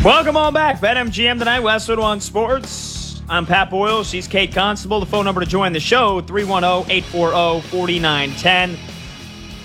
Welcome on back. BetMGM tonight, Westwood One Sports. I'm Pat Boyle. She's Kate Constable. The phone number to join the show, 310-840-4910.